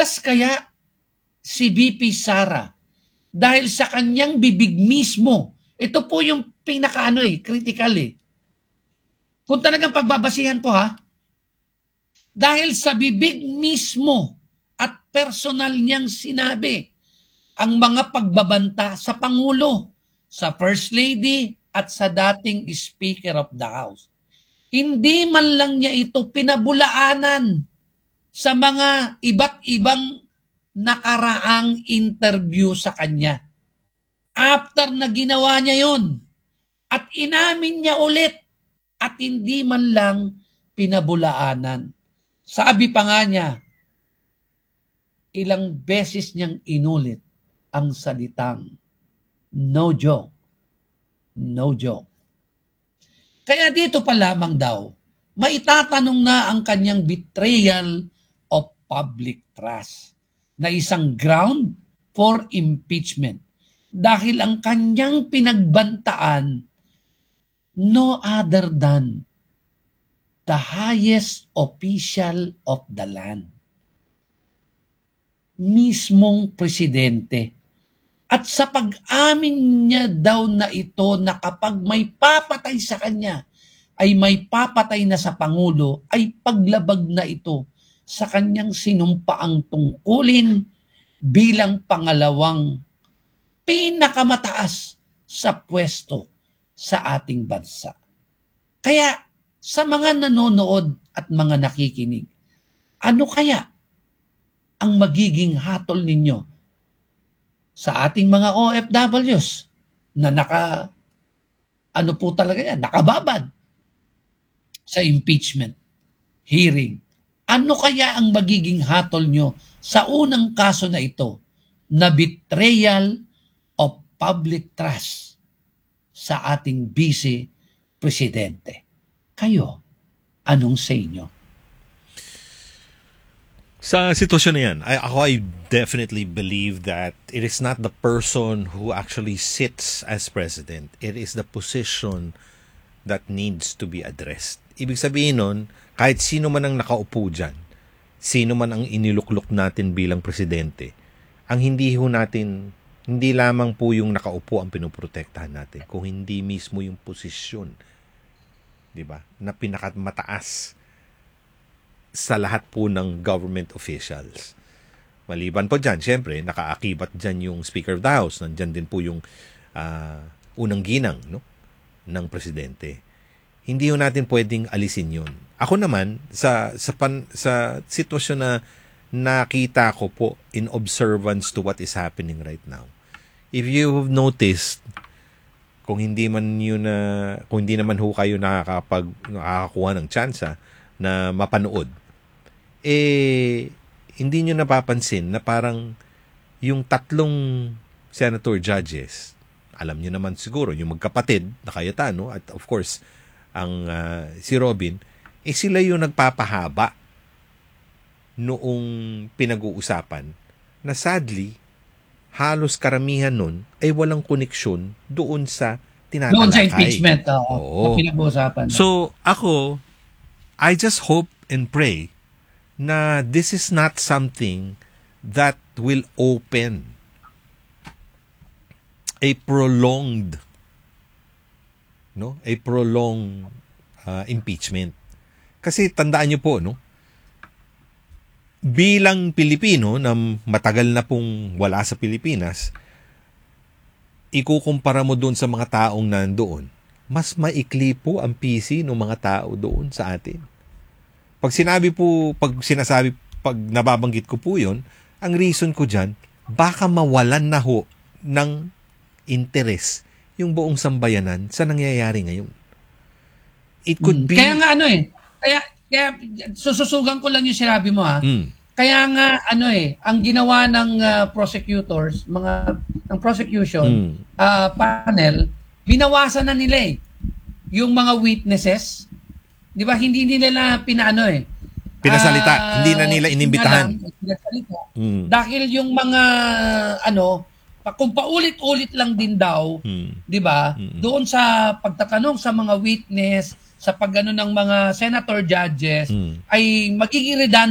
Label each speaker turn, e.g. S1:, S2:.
S1: Ligtas kaya si VP Sara dahil sa kanyang bibig mismo? Ito po yung critical eh. Kung talagang pagbabasihan ko ha, dahil sa bibig mismo at personal niyang sinabi ang mga pagbabanta sa Pangulo, sa First Lady at sa dating Speaker of the House. Hindi man lang niya ito pinabulaanan sa mga iba't ibang nakaraang interview sa kanya. After na ginawa niya yon at inamin niya ulit at hindi man lang pinabulaanan. Sabi pa nga niya, ilang beses niyang inulit ang salitang no joke, no joke. Kaya dito pa lamang daw, maitatanong na ang kanyang betrayal of public trust na isang ground for impeachment dahil ang kanyang pinagbantaan no other than the highest official of the land. Mismong presidente. At sa pag-amin niya daw na ito na kapag may papatay sa kanya, ay may papatay na sa Pangulo, ay paglabag na ito sa kanyang sinumpaang tungkulin bilang pangalawang pinakamataas sa pwesto sa ating bansa. Kaya sa mga nanonood at mga nakikinig, ano kaya ang magiging hatol ninyo sa ating mga OFWs na nakababad sa impeachment hearing? Ano kaya ang magiging hatol nyo sa unang kaso na ito na betrayal of public trust sa ating Vice Presidente? Kayo, anong sa inyo?
S2: Sa sitwasyon na yan, I definitely believe that it is not the person who actually sits as president. It is the position that needs to be addressed. Ibig sabihin nun, kahit sino man ang nakaupo dyan, sino man ang iniluklok natin bilang presidente, ang hindi lamang po yung nakaupo ang pinoprotektahan natin, kung hindi mismo yung posisyon, di ba, na pinakamataas sa lahat po ng government officials. Maliban po dyan, syempre, nakaakibat dyan yung Speaker of the House. Nandyan din po yung unang ginang ng presidente. Hindi yun natin pwedeng alisin yun. Ako naman, sa sitwasyon na nakita ko po in observance to what is happening right now, if you have noticed, kung hindi naman ho kayo nakakakuha ng tsansa na mapanood, hindi nyo napapansin na parang yung tatlong senator judges, alam nyo naman siguro, yung magkapatid na Cayetano at of course, ang si Robin, sila yung nagpapahaba noong pinag-uusapan na sadly, halos karamihan nun ay walang koneksyon doon sa tinatalakay.
S1: Doon sa impeachment,
S2: oo.
S1: Na pinag-uusapan.
S2: So, ako, I just hope and pray na this is not something that will open a prolonged impeachment. Kasi tandaan niyo po, bilang Pilipino na matagal na pong wala sa Pilipinas, ikukumpara mo doon sa mga taong nandoon, mas maikli po ang PC ng mga tao doon sa atin. Pag nababanggit ko po yun, ang reason ko dyan, baka mawalan na ho ng interes yung buong sambayanan sa nangyayari ngayon. It could be...
S1: Kaya nga kaya sususugan ko lang yung sinabi mo ha. Kaya nga ang ginawa ng prosecutors, ng prosecution panel, binawasan na nila yung mga witnesses. 'Di ba? Hindi nila
S2: pinasalita, hindi na nila inimbitahan.
S1: Dahil yung mga kung paulit-ulit lang din daw, 'di ba? Doon sa pagtatanong sa mga witness, sa pagano ng mga senator judges ay magiging redundant